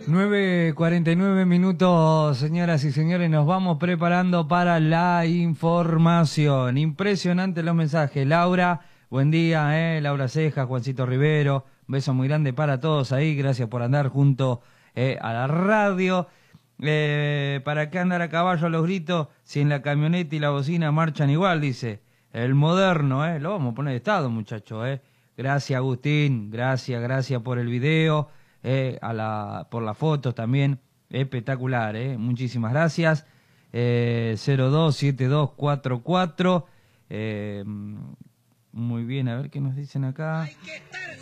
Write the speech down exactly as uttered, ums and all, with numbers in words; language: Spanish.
nueve cuarenta y nueve minutos, señoras y señores, nos vamos preparando para la información. Impresionante los mensajes. Laura, buen día, eh, Laura Ceja, Juancito Rivero, un beso muy grande para todos ahí, gracias por andar junto eh, a la radio. Eh, ¿Para qué andar a caballo a los gritos si en la camioneta y la bocina marchan igual? Dice el moderno, eh, lo vamos a poner de estado, muchachos, eh. Gracias, Agustín, gracias, gracias por el video. Eh, a la, por las fotos también, espectacular, eh, muchísimas gracias. eh, cero dos siete dos cuatro cuatro, eh, muy bien, a ver qué nos dicen acá.